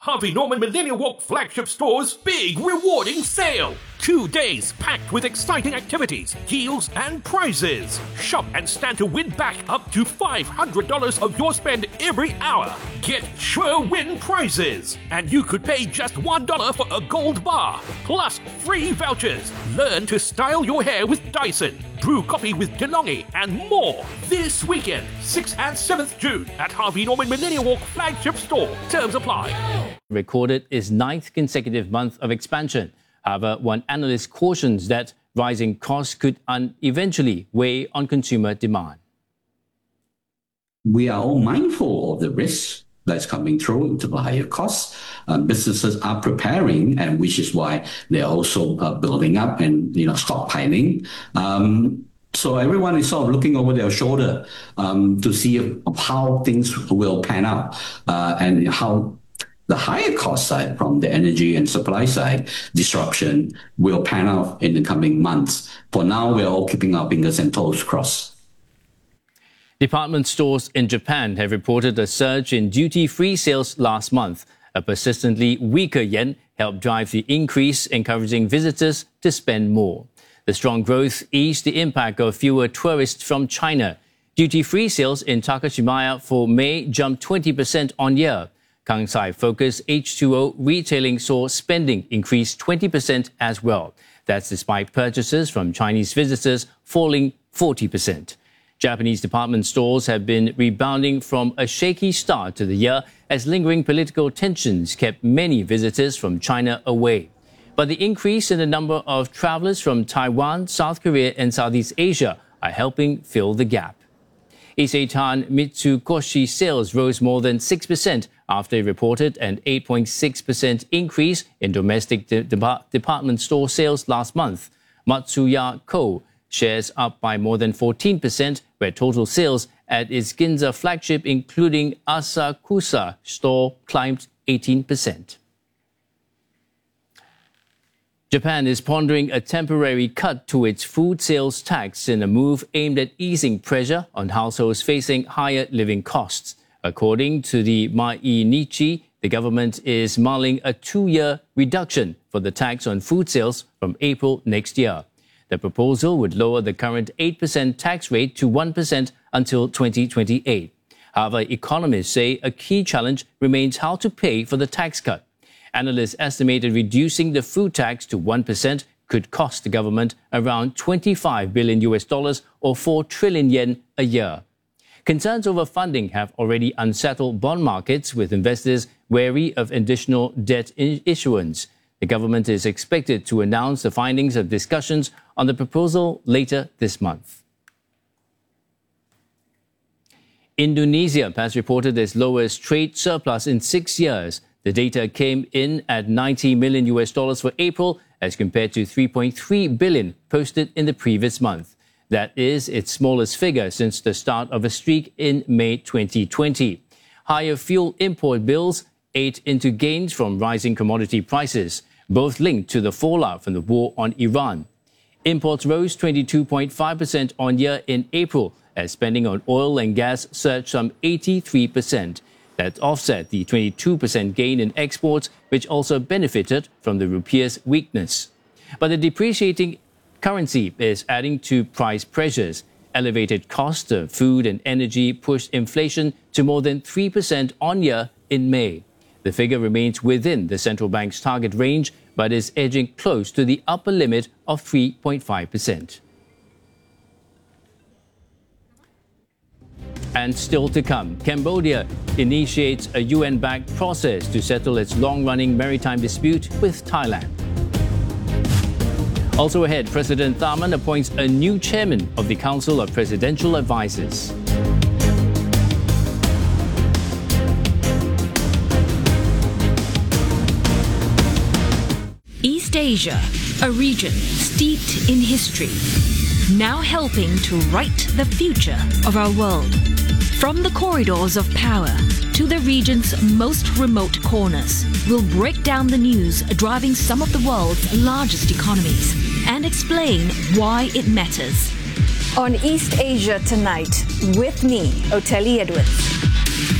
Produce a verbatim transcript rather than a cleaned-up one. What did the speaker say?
Harvey Norman Millennial Walk flagship store's big rewarding sale. Two days packed with exciting activities, deals, and prizes. Shop and stand to win back up to five hundred dollars of your spend every hour. Get sure win prizes. And you could pay just one dollar for a gold bar. Plus free vouchers. Learn to style your hair with Dyson. Brew coffee with DeLonghi and more. This weekend, sixth and seventh June at Harvey Norman Millennial Walk flagship store. Terms apply. Recorded its ninth consecutive month of expansion. However, one analyst cautions that rising costs could un- eventually weigh on consumer demand. We are all mindful of the risks that's coming through into the higher costs. Um, businesses are preparing, and which is why they're also uh, building up and you know stockpiling. Um, so everyone is sort of looking over their shoulder um, to see if, of how things will pan out uh, and how the higher cost side from the energy and supply side disruption will pan out in the coming months. For now, we're all keeping our fingers and toes crossed. Department stores in Japan have reported a surge in duty-free sales last month. A persistently weaker yen helped drive the increase, encouraging visitors to spend more. The strong growth eased the impact of fewer tourists from China. Duty-free sales in Takashimaya for May jumped twenty percent on year. Kansai-focused H two O retailing saw spending increase twenty percent as well. That's despite purchases from Chinese visitors falling forty percent. Japanese department stores have been rebounding from a shaky start to the year as lingering political tensions kept many visitors from China away. But the increase in the number of travelers from Taiwan, South Korea and Southeast Asia are helping fill the gap. Isetan Mitsukoshi sales rose more than six percent after it reported an eight point six percent increase in domestic de- de- department store sales last month. Matsuya Co. shares up by more than fourteen percent, where total sales at its Ginza flagship, including Asakusa store, climbed eighteen percent. Japan is pondering a temporary cut to its food sales tax in a move aimed at easing pressure on households facing higher living costs. According to the Mainichi, the government is mulling a two-year reduction for the tax on food sales from April next year. The proposal would lower the current eight percent tax rate to one percent until twenty twenty-eight. However, economists say a key challenge remains how to pay for the tax cut. Analysts estimated reducing the food tax to one percent could cost the government around twenty-five billion U S dollars or four trillion yen a year. Concerns over funding have already unsettled bond markets, with investors wary of additional debt issuance. The government is expected to announce the findings of discussions on the proposal later this month. Indonesia has reported its lowest trade surplus in six years. The data came in at ninety million U S dollars for April as compared to three point three billion posted in the previous month. That is its smallest figure since the start of a streak in May twenty twenty. Higher fuel import bills ate into gains from rising commodity prices, both linked to the fallout from the war on Iran. Imports rose twenty-two point five percent on year in April as spending on oil and gas surged some eighty-three percent. That offset the twenty-two percent gain in exports, which also benefited from the rupiah's weakness. But the depreciating currency is adding to price pressures. Elevated costs of food and energy pushed inflation to more than three percent on year in May. The figure remains within the central bank's target range, but is edging close to the upper limit of three point five percent. And still to come, Cambodia initiates a U N-backed process to settle its long-running maritime dispute with Thailand. Also ahead, President Tharman appoints a new chairman of the Council of Presidential Advisers. East Asia, a region steeped in history, now helping to write the future of our world. From the corridors of power to the region's most remote corners, we'll break down the news driving some of the world's largest economies and explain why it matters. On East Asia Tonight, with me, Oteli Edwards.